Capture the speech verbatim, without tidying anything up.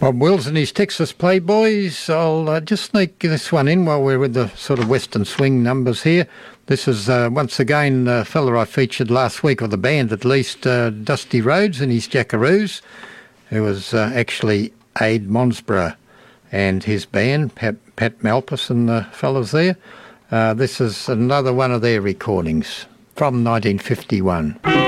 Bob Wills and his Texas Playboys. I'll uh, just sneak this one in while we're with the sort of Western swing numbers here. This is uh, once again a fella I featured last week, or the band at least, uh, Dusty Rhodes and his Jackaroos, who was uh, actually Aid Monsborough and his band, Pat, Pat Malpas and the fellas there. Uh, this is another one of their recordings from nineteen fifty-one.